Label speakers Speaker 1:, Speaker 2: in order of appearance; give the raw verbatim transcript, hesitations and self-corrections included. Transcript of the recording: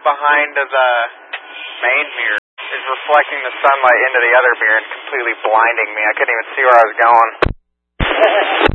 Speaker 1: behind the main mirror is reflecting the sunlight into the other mirror and completely blinding me. I couldn't even see where I was going.